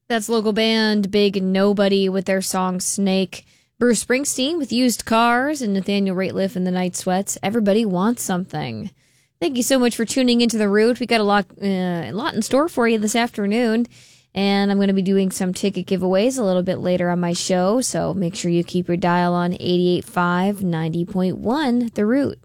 That's local band Big Nobody with their song Snake. Bruce Springsteen with Used Cars, and Nathaniel Rateliff and the Night Sweats. Everybody Wants Something. Thank you so much for tuning into The Root. We got a lot in store for you this afternoon, and I'm going to be doing some ticket giveaways a little bit later on my show, so make sure you keep your dial on 88.5, 90.1, The Root.